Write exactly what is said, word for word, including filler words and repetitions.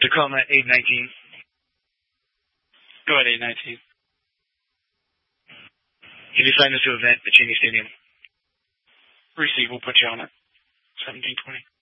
Tacoma eight nineteen. Go ahead, eight nineteen. Can you sign us to event at Cheney Stadium? Receive, we'll put you on it. seventeen twenty.